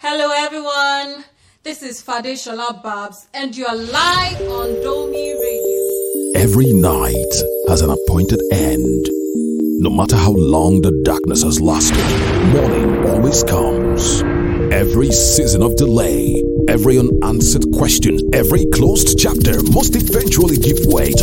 Hello everyone, this is Fadeshola Babs and you are live on Domi Radio. Every night has an appointed end. No matter how long the darkness has lasted, morning always comes. Every season of delay, every unanswered question, every closed chapter must eventually give way to